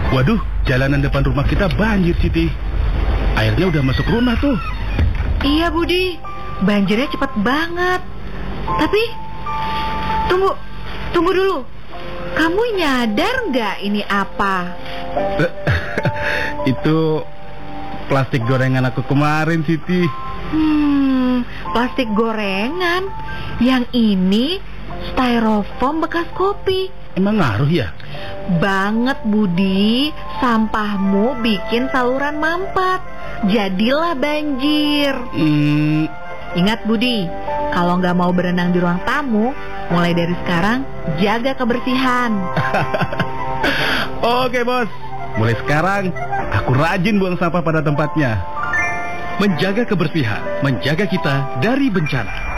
Waduh, jalanan depan rumah kita banjir, Siti. Airnya udah masuk rumah tuh. Iya, Budi. Banjirnya cepat banget. Tapi, tunggu dulu. Kamu nyadar nggak ini apa? Itu plastik gorengan aku kemarin, Siti. Plastik gorengan. Yang ini styrofoam bekas kopi. Emang ngaruh ya? Banget, Budi. Sampahmu bikin saluran mampet. Jadilah banjir. Ingat, Budi, kalau nggak mau berenang di ruang tamu, mulai dari sekarang jaga kebersihan. Oke, Bos. Mulai sekarang aku rajin buang sampah pada tempatnya. Menjaga kebersihan, menjaga kita dari bencana.